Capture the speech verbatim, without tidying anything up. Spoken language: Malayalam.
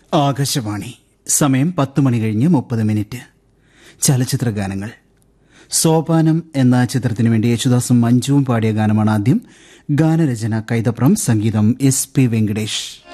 ആകാശവാണി. സമയം പത്ത് മണി കഴിഞ്ഞ് മുപ്പത് മിനിറ്റ്. ചലച്ചിത്ര ഗാനങ്ങൾ. സോപാനം എന്ന ചിത്രത്തിനു വേണ്ടി യേശുദാസും മഞ്ജുവും പാടിയ ഗാനമാണ് ആദ്യം. ഗാനരചന കൈതപ്രം, സംഗീതം എസ് പി വെങ്കടേഷ്.